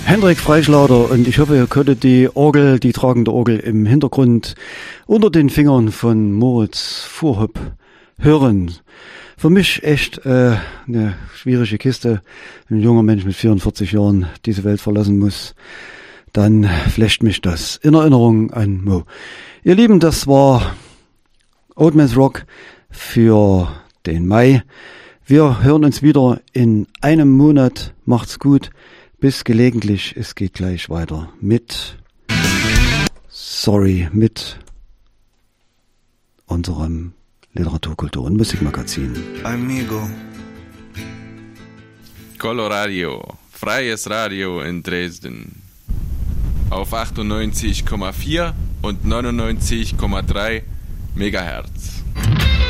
Hendrik Freischlader, und ich hoffe, ihr könntet die Orgel, die tragende Orgel im Hintergrund unter den Fingern von Moritz Fuhrhopp hören. Für mich echt eine schwierige Kiste. Ein junger Mensch mit 44 Jahren diese Welt verlassen muss, dann flasht mich das in Erinnerung an Mo. Ihr Lieben, das war Old Man's Rock für den Mai. Wir hören uns wieder in einem Monat. Macht's gut. Bis gelegentlich. Es geht gleich weiter mit unserem Literatur-, und Musikmagazin. Amigo. Coloradio, freies Radio in Dresden. Auf 98,4 und 99,3 Megahertz.